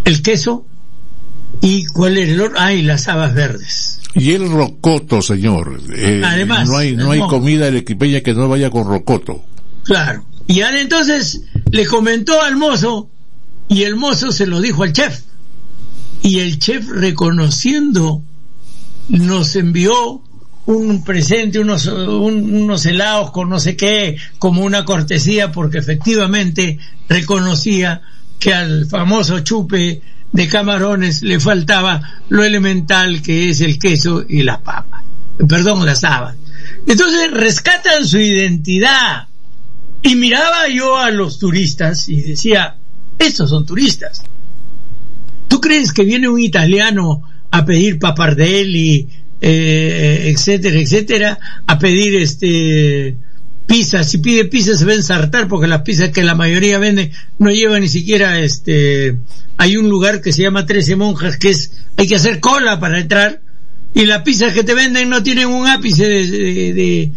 el queso, y ¿cuál era el otro? Y las habas verdes. Y el rocoto, señor. Además, no hay comida arequipeña que no vaya con rocoto. Claro. Y ahora entonces le comentó al mozo, y el mozo se lo dijo al chef. Y el chef, reconociendo, nos envió un presente, unos helados con no sé qué, como una cortesía, porque efectivamente reconocía que al famoso chupe de camarones le faltaba lo elemental que es el queso y las papas, las habas. Entonces rescatan su identidad, y miraba yo a los turistas y decía, estos son turistas. ¿Tú crees que viene un italiano a pedir papardelli, etcétera, etcétera, a pedir pizza? Si pide pizza se va a ensartar, porque las pizzas que la mayoría vende no llevan ni siquiera hay un lugar que se llama 13 Monjas, que hay que hacer cola para entrar, y las pizzas que te venden no tienen un ápice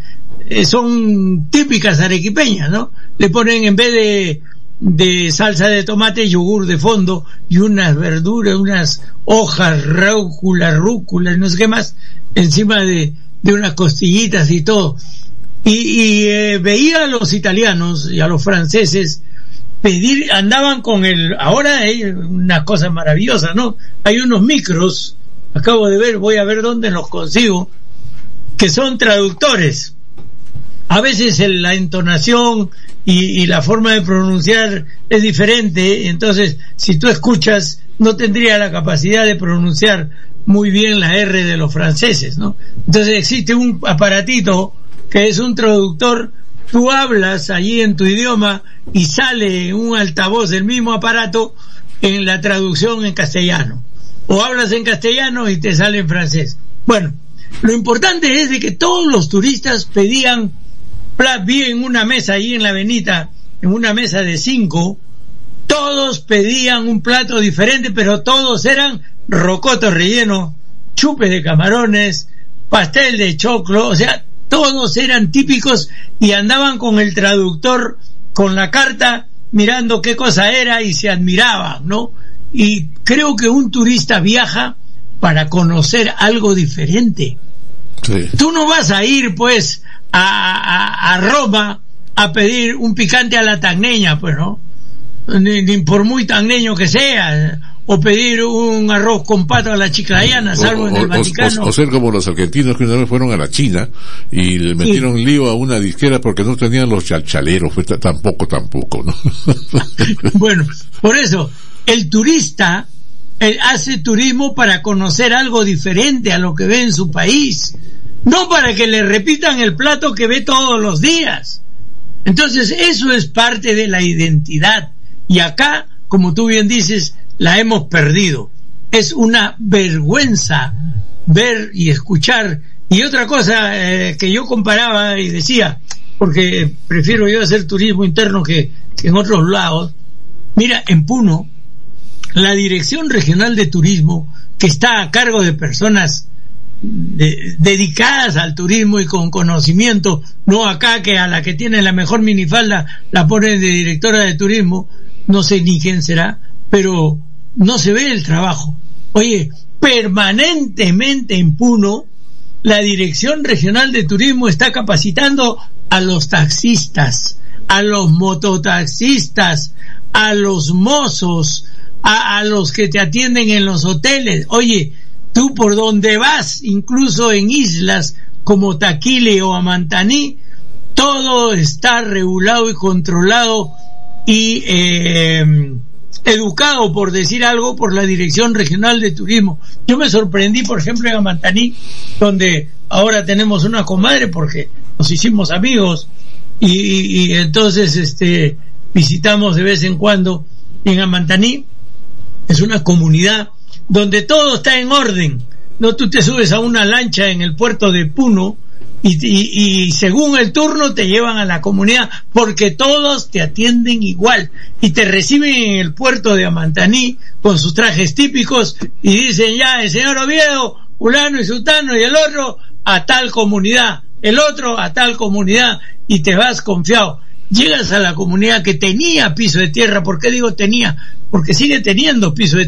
son típicas arequipeñas, ¿no? Le ponen, en vez de salsa de tomate, yogur de fondo y unas verduras, unas hojas, rúcula, no sé qué más, encima de unas costillitas y todo. Y veía a los italianos y a los franceses andaban con ahora hay una cosa maravillosa, ¿no? Hay unos micros, acabo de ver, voy a ver dónde los consigo, que son traductores. A veces la entonación y la forma de pronunciar es diferente, entonces si tú escuchas no tendría la capacidad de pronunciar muy bien la R de los franceses, ¿no? Entonces existe un aparatito que es un traductor. Tú hablas allí en tu idioma y sale un altavoz del mismo aparato en la traducción en castellano, o hablas en castellano y te sale en francés. Bueno, lo importante es de que todos los turistas pedían, vi en una mesa ahí en la avenida, en una mesa de 5, todos pedían un plato diferente, pero todos eran rocoto relleno, chupe de camarones, pastel de choclo, o sea, todos eran típicos, y andaban con el traductor, con la carta, mirando qué cosa era, y se admiraban, ¿no? Y creo que un turista viaja para conocer algo diferente. Sí. Tú no vas a ir, pues, a Roma a pedir un picante a la tagneña, pues, ¿no? Ni por muy tagneño que sea, o pedir un arroz con pato a la chiclayana, salvo en el Vaticano. O ser como los argentinos que una vez fueron a la China y le metieron lío a una disquera porque no tenían los chalchaleros, pues tampoco, ¿no? Bueno, por eso, el turista hace turismo para conocer algo diferente a lo que ve en su país, no para que le repitan el plato que ve todos los días. Entonces, eso es parte de la identidad, y acá, como tú bien dices, la hemos perdido. Es una vergüenza ver y escuchar. Y otra cosa que yo comparaba y decía, porque prefiero yo hacer turismo interno que en otros lados, mira, en Puno, la Dirección Regional de Turismo, que está a cargo de personas dedicadas al turismo y con conocimiento, no acá que a la que tiene la mejor minifalda la ponen de directora de turismo, no sé ni quién será, pero no se ve el trabajo. Oye, permanentemente en Puno, la Dirección Regional de Turismo está capacitando a los taxistas, a los mototaxistas, a los mozos, a los que te atienden en los hoteles. Oye, tú por donde vas, incluso en islas como Taquile o Amantaní, todo está regulado y controlado y educado, por decir algo, por la Dirección Regional de Turismo. Yo me sorprendí, por ejemplo, en Amantaní, donde ahora tenemos una comadre porque nos hicimos amigos y entonces visitamos de vez en cuando. En Amantaní es una comunidad donde todo está en orden. No, tú te subes a una lancha en el puerto de Puno y según el turno te llevan a la comunidad, porque todos te atienden igual y te reciben en el puerto de Amantaní con sus trajes típicos y dicen, ya, el señor Oviedo, fulano y sultano, y el otro a tal comunidad, el otro a tal comunidad, y te vas confiado. Llegas a la comunidad que tenía piso de tierra. ¿Por qué digo tenía? Porque sigue teniendo piso de